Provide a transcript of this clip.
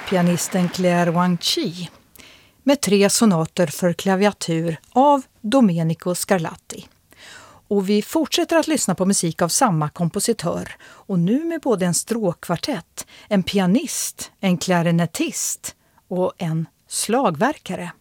pianisten Claire Wang-Chi med 3 sonater för klaviatur av Domenico Scarlatti. Och vi fortsätter att lyssna på musik av samma kompositör och nu med både en stråkkvartett, en pianist, en klarinettist och en slagverkare.